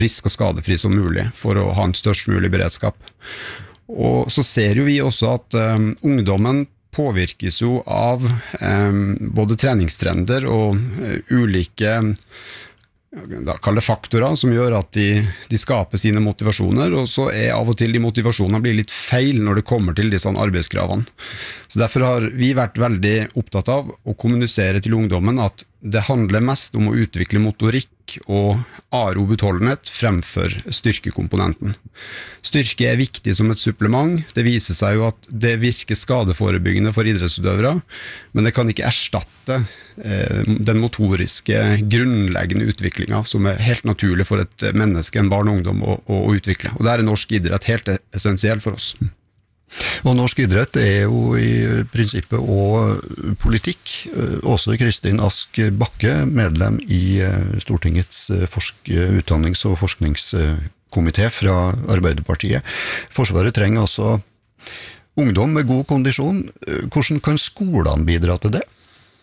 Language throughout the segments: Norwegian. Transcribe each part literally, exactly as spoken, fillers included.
frisk og skadefri som mulig for å ha en størst mulig beredskap. Og så ser jo vi også at um, ungdommen påvirkes jo av um, både treningstrender og uh, ulike da kaller faktorer som gjør at de, de skaper sine motivasjoner, og så er av og til de motivasjonene blir litt feil når det kommer til disse arbeidskravene. Så derfor har vi vært veldig opptatt av å kommunisere til ungdommen at det handler mest om å utvikle motorikk og aerobutholdenhet fremfor styrkekomponenten. Styrke er viktig som et supplement. Det viser seg jo at det virker skadeforebyggende for idrettsutøvere, men det kan ikke erstatte eh, den motoriske grunnleggende utviklingen som er helt naturlig for et menneske, en barn og ungdom å, å utvikle. Og det er norsk idrett helt essensiell for oss. Og norsk idrett er jo i prinsippet og politikk. Åse Kristin Ask Bakke, medlem i Stortingets forsk- utdannings- og forskningskomité fra Arbeiderpartiet. Forsvaret trenger altså ungdom med god kondisjon. Hvordan kan skolene bidra til det?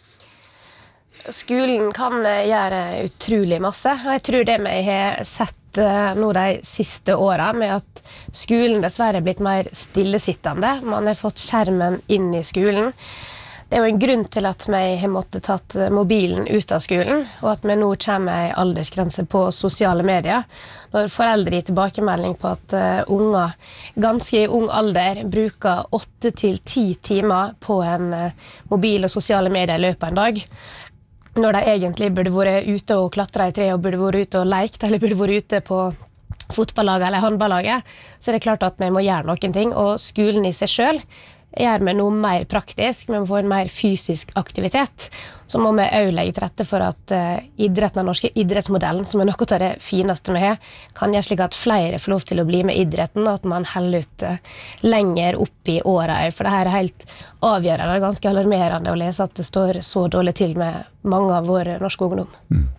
Skolen kan gjøre utrolig masse, og jeg tror det vi har sett nå de siste årene med at skolen dessverre er blitt mer stillesittende. Man har fått skjermen inn i skolen. Det er jo en grunn til at vi har måttet tatt mobilen ut av skolen, og at vi nå kommer en aldersgrense på sosiale medier. Når foreldre gir tilbakemelding på at uh, unger ganske i ung alder bruker åtte til ti timer på en uh, mobil og sosiale medier i løpet av en dag, når de egentlig burde vært ute og klatre i tre og burde vært ute og lekt, eller burde vært ute på fotballaget eller håndballaget, så er det klart at vi må gjøre noen ting, og skolen i seg selv gjør vi noe mer praktisk, vi må få en mer fysisk aktivitet. Så må vi også legge til rette for at uh, idretten, den norske idrettsmodellen, som er noe av det fineste vi har, kan gjøre slik at flere får lov til å bli med idretten, og at man heller ut uh, lenger opp i året. For det her er helt avgjørende, det er ganske alarmerende å lese at det står så dårlig til med mange av våre norske ungdom. Mm.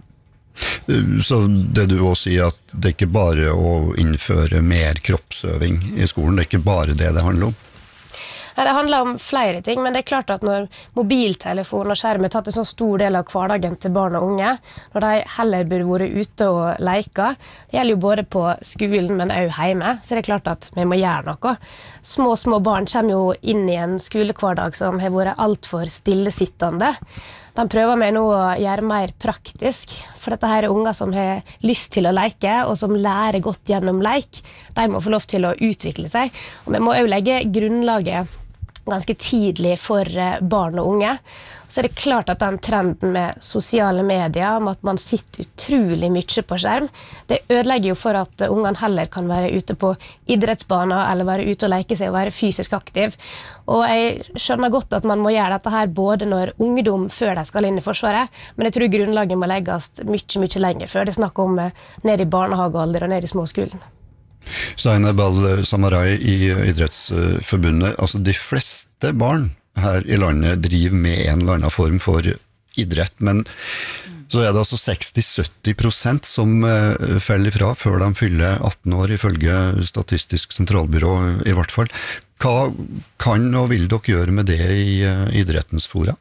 Så det du også sier at det er ikke bare å innføre mer kroppsøving i skolen, det er ikke bare det det handler om? Det handler om flere ting, men det er klart at når mobiltelefon og skjerm er tatt en så stor del av hverdagen til barn og unge, når de heller burde vært ute og leke, det gjelder jo både på skolen, men også hjemme, så det er klart at vi må gjøre noe. Små, små barn kommer jo inn i en skolehverdag som har vært alt for stillesittende. De prøver meg nå å gjøre mer praktisk, for dette her er unger som har lyst til å leke, og som lærer godt gjennom leik. De må få lov til å utvikle seg, og vi må også legge grunnlaget ganske tidlig for barn og unge. Så er det klart at den trenden med sosiale medier, om at man sitter utrolig mye på skjerm, det ødelegger jo for at ungene heller kan være ute på idrettsbaner, eller være ute og leke seg og være fysisk aktiv. Og jeg skjønner godt at man må gjøre dette her både når ungdom før de skal inn i forsvaret, men jeg tror grunnlaget må legges mye, mye lenger før. Det er snakk om ned i barnehagealder og ned i småskolen. Zainab Al-Samarai i Idrettsforbundet, altså de fleste barn her i landet driver med en eller annen form for idrett, men så er det altså seksti til sytti prosent som uh, faller ifra før de fyller atten år, ifølge Statistisk sentralbyrå i hvert fall. Hva kan og vil dere gjøre med det i uh, idrettens fora?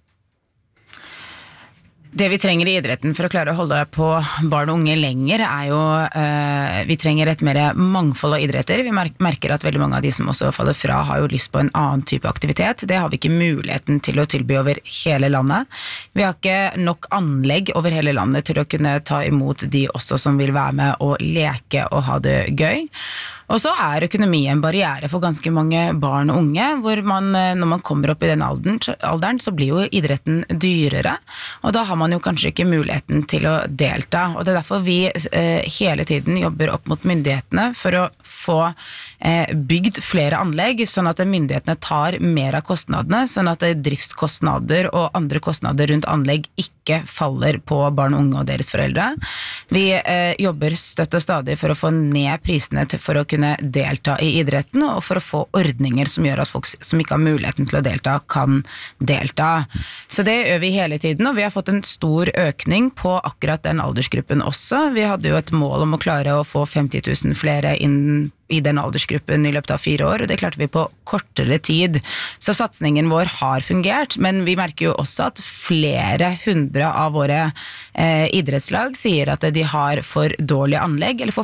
Det vi trenger i idretten for å klare å holde på barn og unge lenger er jo, uh, vi trenger et mer mangfold av idretter. Vi merker at veldig mange av de som også faller fra har jo lyst på en annen type aktivitet. Det har vi ikke muligheten til å tilby over hele landet. Vi har ikke nok anlegg over hele landet til å kunne ta imot de også som vil være med og leke og ha det gøy. Og så er økonomi en barriere for ganske mange barn og unge, hvor man, når man kommer opp i den alderen, alderen, så blir jo idretten dyrere, og da har man jo kanskje ikke muligheten til å delta. Og det er derfor vi eh, hele tiden jobber opp mot myndighetene for å få eh, bygd flere anlegg, sånn at myndighetene tar mer av kostnadene, sånn at driftskostnader og andre kostnader rundt anlegg ikke faller på barn og unge og deres foreldre. Vi eh, jobber støtt og stadig for å få ned prisene til, for å kunne delta i idretten, og for å få ordninger som gjør at folk som ikke har muligheten til å delta, kan delta. Så det gjør vi hele tiden, og vi har fått en stor økning på akkurat den aldersgruppen også. Vi hadde jo et mål om å klare å få femti tusen flere inn i den aldersgruppen i løpet av fire år, og det klarte vi på kortere tid. Så satsningen vår har fungert, men vi merker jo også at flere hundre av våre eh, idrettslag sier at de har for dårlige anlegg, eller for